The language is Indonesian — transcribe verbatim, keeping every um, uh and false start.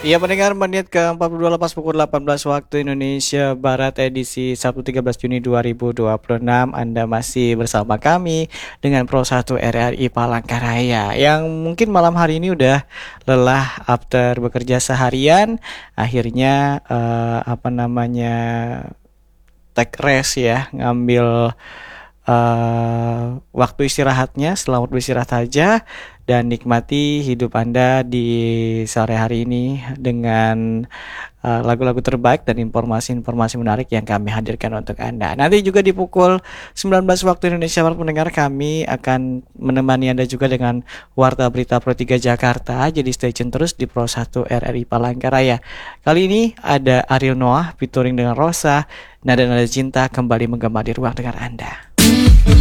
Iya pendengar, menit ke empat puluh dua lepas pukul delapan belas waktu Indonesia Barat edisi Sabtu tiga belas Juni dua ribu dua puluh enam. Anda masih bersama kami dengan Pro satu R R I Palangkaraya yang mungkin malam hari ini udah lelah after bekerja seharian. Akhirnya eh, apa namanya take rest ya, ngambil eh, waktu istirahatnya, setelah waktu istirahat saja dan nikmati hidup Anda di sore hari ini dengan eh, lagu-lagu terbaik dan informasi-informasi menarik yang kami hadirkan untuk Anda. Nanti juga di pukul sembilan belas waktu Indonesia Barat pendengar, kami akan menemani Anda juga dengan Warta Berita Pro tiga Jakarta. Jadi stay tune terus di Pro satu R R I Palangkaraya. Kali ini ada Ariel Noah featuring dengan Rosa. Nada-nada cinta kembali menggema di ruang dengar Anda.